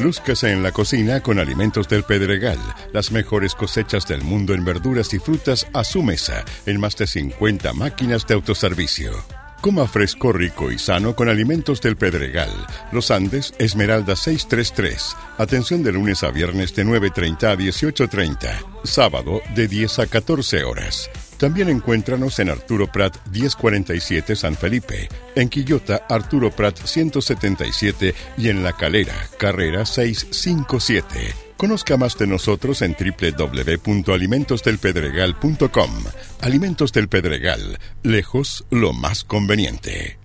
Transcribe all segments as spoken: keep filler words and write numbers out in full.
Lúzcase en la cocina con Alimentos del Pedregal, las mejores cosechas del mundo en verduras y frutas a su mesa, en más de cincuenta máquinas de autoservicio. Coma fresco, rico y sano con Alimentos del Pedregal. Los Andes, Esmeralda seiscientos treinta y tres. Atención de lunes a viernes de nueve treinta a dieciocho treinta. Sábado de diez a catorce horas. También encuéntranos en Arturo Prat diez cuarenta y siete San Felipe, en Quillota Arturo Prat ciento setenta y siete y en La Calera, Carrera seiscientos cincuenta y siete. Conozca más de nosotros en doble u doble u doble u punto alimentos del pedregal punto com. Alimentos del Pedregal, lejos lo más conveniente.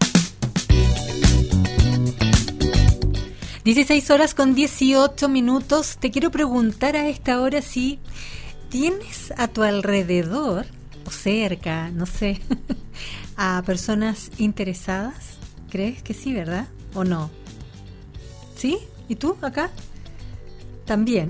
dieciséis horas con dieciocho minutos. Te quiero preguntar a esta hora si tienes a tu alrededor o cerca, no sé, a personas interesadas. ¿Crees que sí, verdad? ¿O no? ¿Sí? ¿Y tú acá? También.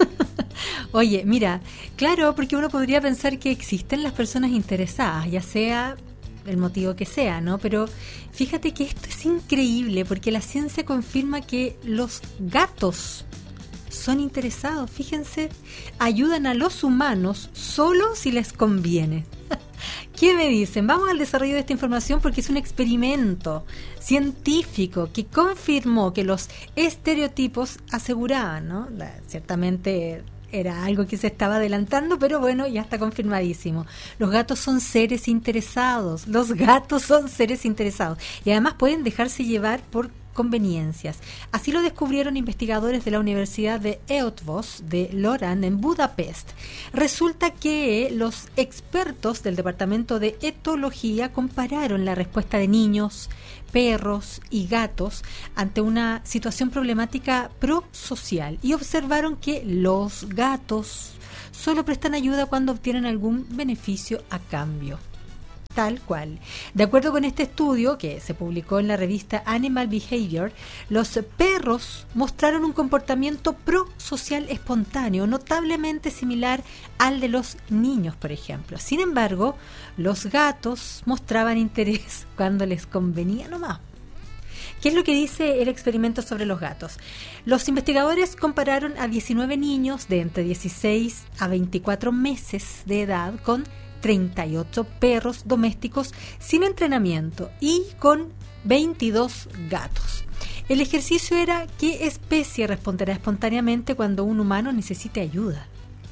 Oye, mira, claro, porque uno podría pensar que existen las personas interesadas, ya sea el motivo que sea, ¿no? Pero fíjate que esto es increíble porque la ciencia confirma que los gatos son interesados. Fíjense, ayudan a los humanos solo si les conviene. ¿Qué me dicen? Vamos al desarrollo de esta información porque es un experimento científico que confirmó que los estereotipos aseguraban, ¿no? La, ciertamente era algo que se estaba adelantando, pero bueno, ya está confirmadísimo. Los gatos son seres interesados. Los gatos son seres interesados. Y además pueden dejarse llevar por conveniencias. Así lo descubrieron investigadores de la Universidad de Eötvös de Loránd en Budapest. Resulta que los expertos del Departamento de Etología compararon la respuesta de niños, perros y gatos ante una situación problemática prosocial y observaron que los gatos solo prestan ayuda cuando obtienen algún beneficio a cambio. Tal cual. De acuerdo con este estudio, que se publicó en la revista Animal Behavior, los perros mostraron un comportamiento prosocial espontáneo, notablemente similar al de los niños, por ejemplo. Sin embargo, los gatos mostraban interés cuando les convenía nomás. ¿Qué es lo que dice el experimento sobre los gatos? Los investigadores compararon a diecinueve niños de entre dieciséis a veinticuatro meses de edad con treinta y ocho perros domésticos sin entrenamiento y con veintidós gatos. El ejercicio era qué especie responderá espontáneamente cuando un humano necesite ayuda.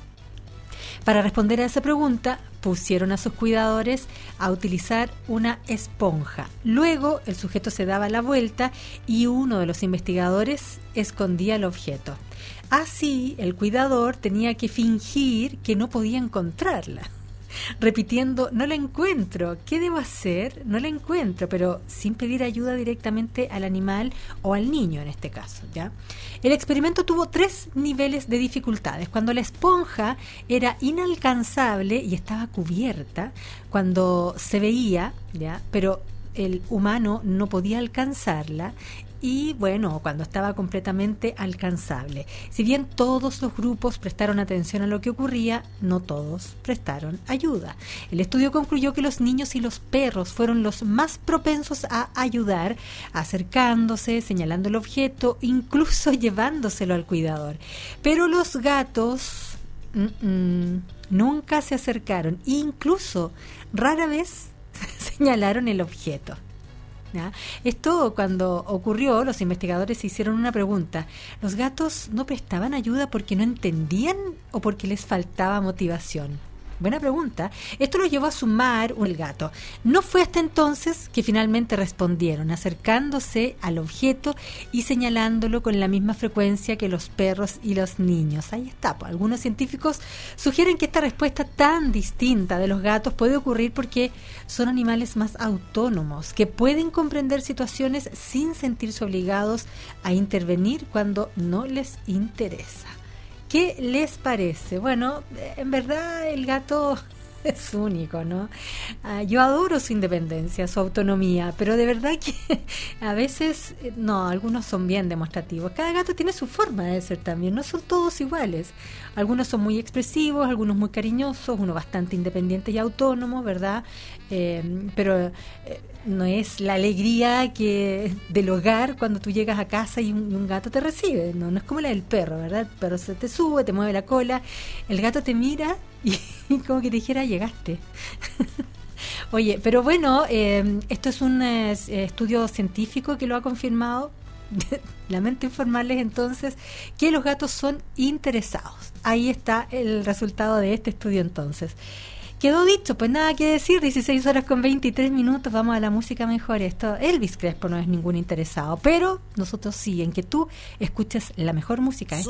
Para responder a esa pregunta, pusieron a sus cuidadores a utilizar una esponja. Luego, el sujeto se daba la vuelta y uno de los investigadores escondía el objeto. Así, el cuidador tenía que fingir que no podía encontrarla, repitiendo, no la encuentro, ¿qué debo hacer? No la encuentro, pero sin pedir ayuda directamente al animal o al niño en este caso, ¿ya? El experimento tuvo tres niveles de dificultades. Cuando la esponja era inalcanzable y estaba cubierta, cuando se veía, ¿ya? Pero el humano no podía alcanzarla, y bueno, cuando estaba completamente alcanzable. Si bien todos los grupos prestaron atención a lo que ocurría, no todos prestaron ayuda. El estudio concluyó que los niños y los perros fueron los más propensos a ayudar, acercándose, señalando el objeto, incluso llevándoselo al cuidador. Pero los gatos mm-mm, nunca se acercaron, incluso rara vez señalaron el objeto. ¿Ya? Esto, cuando ocurrió, los investigadores se hicieron una pregunta: ¿los gatos no prestaban ayuda porque no entendían o porque les faltaba motivación? Buena pregunta. Esto los llevó a sumar un gato. No fue hasta entonces que finalmente respondieron, acercándose al objeto y señalándolo con la misma frecuencia que los perros y los niños. Ahí está. Pues, algunos científicos sugieren que esta respuesta tan distinta de los gatos puede ocurrir porque son animales más autónomos, que pueden comprender situaciones sin sentirse obligados a intervenir cuando no les interesa. ¿Qué les parece? Bueno, en verdad el gato es único, ¿no? Uh, yo adoro su independencia, su autonomía, pero de verdad que a veces, no, algunos son bien demostrativos. Cada gato tiene su forma de ser también, no son todos iguales. Algunos son muy expresivos, algunos muy cariñosos, uno bastante independiente y autónomo, ¿verdad? Eh, pero... Eh, no es la alegría que del hogar cuando tú llegas a casa y un, y un gato te recibe, no, no es como la del perro, ¿verdad? El perro se te sube, te mueve la cola, el gato te mira y, y como que te dijera, llegaste. Oye, pero bueno, eh, esto es un eh, estudio científico que lo ha confirmado. Lamento informarles entonces que los gatos son interesados. Ahí está el resultado de este estudio entonces. Quedó dicho, pues nada que decir, dieciséis horas con veintitrés minutos, vamos a la música mejor. Esto, Elvis Crespo no es ningún interesado, pero nosotros sí, en que tú escuches la mejor música. ¿eh?